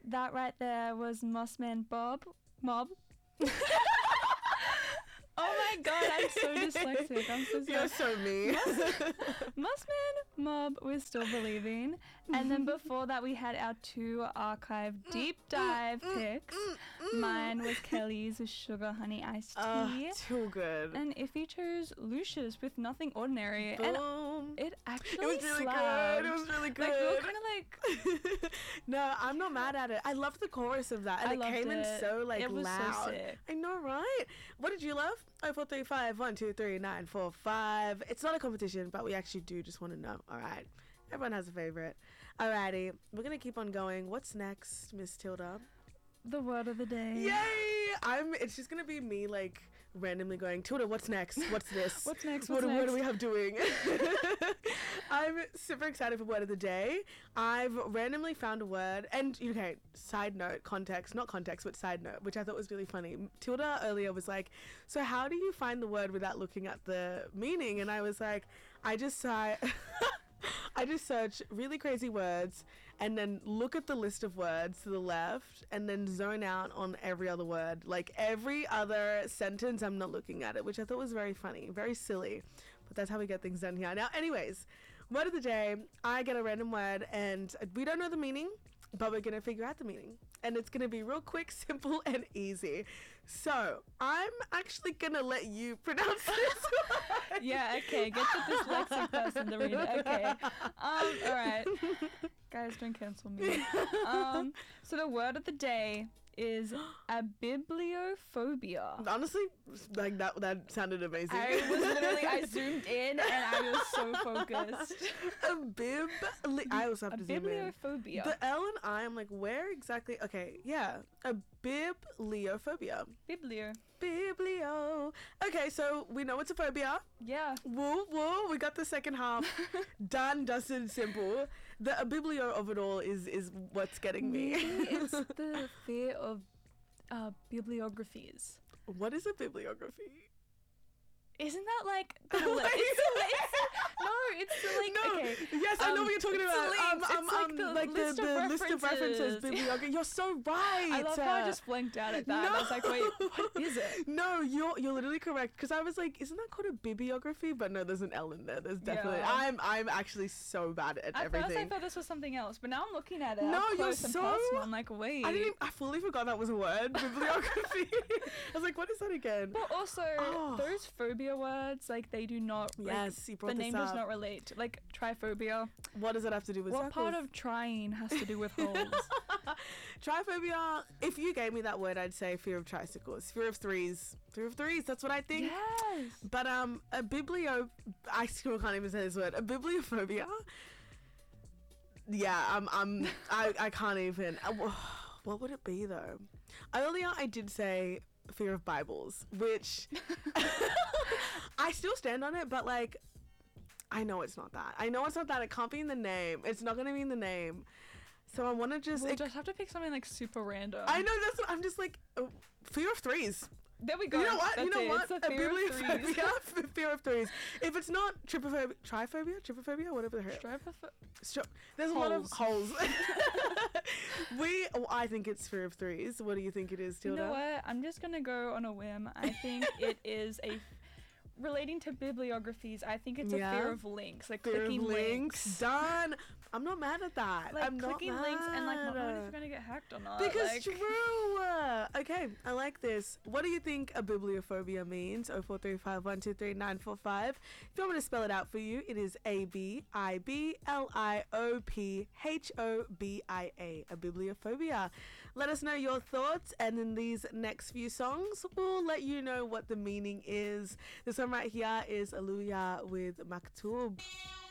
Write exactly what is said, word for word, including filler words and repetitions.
that right there was Mossman Bob. Mob. Oh my god, I'm so dyslexic. I'm so sorry. You're so mean. Mossman Mob, we're still believing. And then before that, we had our two archive deep dive picks. Mine was Kelly's with Sugar Honey Iced Tea. Uh, too good. And Iffy chose Lucius with Nothing Ordinary. Boom. And it actually It was really slapped. good. It was really good. Like, we were kind of like... No, I'm not mad at it. I loved the chorus of that. And I it loved came in it. so, like, It was so loud. sick. I know, right? What did you love? oh four three five one two three nine four five. It's not a competition, but we actually do just want to know. All right. Everyone has a favorite. Alrighty. We're going to keep on going. What's next, Miss Tilda? The word of the day. Yay! I'm. It's just gonna be me like randomly going, Tilda, what's next? What's this? What's next? What, What's what next? do we have doing? I'm super excited for word of the day. I've randomly found a word, and okay, side note, context, not context, but side note, which I thought was really funny. Tilda earlier was like, so how do you find the word without looking at the meaning? And I was like, I just saw. I just search really crazy words and then look at the list of words to the left and then zone out on every other word. Like every other sentence, I'm not looking at it, which I thought was very funny, very silly. But that's how we get things done here. Now, anyways, word of the day, I get a random word and we don't know the meaning, but we're going to figure out the meaning. And it's going to be real quick, simple, and easy. So, I'm actually going to let you pronounce this word. Yeah, okay. Get the dyslexic person to read it. Okay. Um, all right. Guys, don't cancel me. Um, so the word of the day is a bibliophobia. Honestly, like that that sounded amazing. I was literally, I zoomed in and I was so focused. A bib. I also have A to zoom in. bibliophobia. The L and I, I'm like, where exactly? Okay, yeah, a bibliophobia. Biblio. Biblio. Okay, so we know it's a phobia. Yeah. Woo woo. We got the second half done, dusted, simple. The a biblio of it all is is what's getting me. Maybe it's the fear of uh, bibliographies. What is a bibliography? Isn't that like the li- it's, it's, no, it's the, like No. okay. Yes, I know um, what you're talking it's about. the Um, links. um, It's like um, the like the, list of the list of references. references. Bibliography. You're so right. I love how I just blanked out at that. No. I was like, wait, what is it? No, you're you're literally correct. Because I was like, isn't that called a bibliography? But no, there's an L in there. There's definitely. Yeah. I'm I'm actually so bad at At everything. first, I thought this was something else, but now I'm looking at it. No, up you're close and so- personal. I'm like, wait. I didn't. Even, I fully forgot that was a word. Bibliography. I was like, what is that again? But also, Oh. those phobia words, like they do not. like, Yes, you brought the this name does up. not relate. Like triphobia. What does it have to do with What part circles? of trying has to do with holes? Triphobia? If you gave me that word, I'd say fear of tricycles, fear of threes, fear of threes. That's what I think. Yes. But um, a biblio, I still can't even say this word. A bibliophobia. Yeah, I'm, I'm, I, I can't even. Uh, wh- What would it be though? Earlier, I did say fear of Bibles, which I still stand on it, but like, I know it's not that. I know it's not that. It can't be in the name. It's not gonna be in the name. So I want to just. We'll it- just have to pick something like super random. I know that's what I'm just like. Oh, fear of threes. There we go. You know what? That's you know it. what? It's the fear of threes. bibliophobia, fear of threes. If it's not tripophobia, triphobia, tripophobia, whatever the hell. Stripopho- Stri- There's a lot of Holes. holes. we, oh, I think it's fear of threes. What do you think it is, You Tilda? know what? I'm just gonna go on a whim. I think it is a relating to bibliographies. I think it's Yeah. a fear of links, like Fear of clicking links. links. Done. I'm not mad at that. Like I'm not clicking links and like not knowing if mad. you're gonna get hacked or not. Because like, true. Okay, I like this. What do you think a bibliophobia means? oh four three five one two three nine four five. If you want me to spell it out for you, it is A B I B L I O P H O B I A. A bibliophobia. Let us know your thoughts, and in these next few songs, we'll let you know what the meaning is. This one right here is Aluya with Maktub.